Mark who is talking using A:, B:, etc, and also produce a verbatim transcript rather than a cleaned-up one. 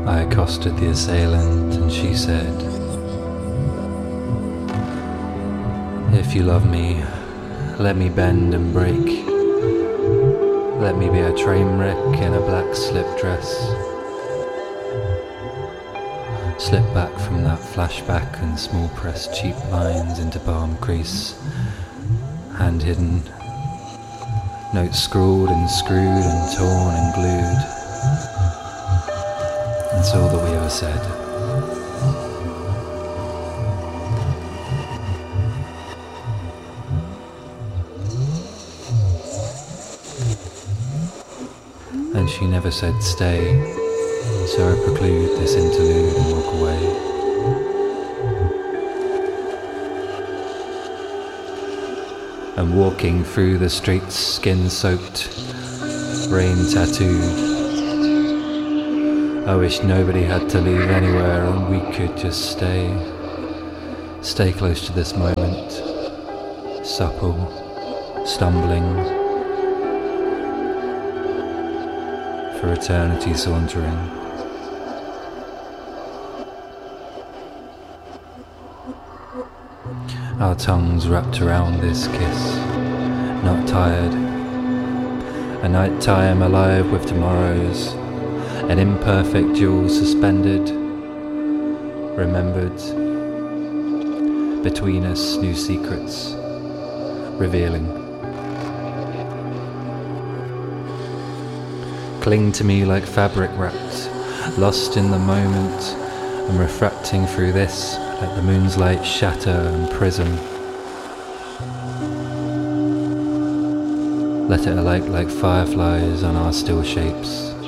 A: I accosted the assailant and she said, "If you love me, let me bend and break. Let me be a train wreck in a black slip dress. Slip back from that flashback and small pressed cheap lines into palm crease, hand hidden, notes scrawled and screwed and torn and glued. That's all that we ever said." And she never said stay, so I preclude this interlude and walk away. And walking through the streets, skin-soaked, rain-tattooed, I wish nobody had to leave anywhere and we could just stay. Stay close to this moment, supple, stumbling, for eternity sauntering. Our tongues wrapped around this kiss, not tired. A night time alive with tomorrows, an imperfect jewel suspended, remembered. Between us, new secrets, revealing. Cling to me like fabric wrapped, lost in the moment, and refracting through this, let the moon's light shatter and prism. Let it alight like fireflies on our still shapes.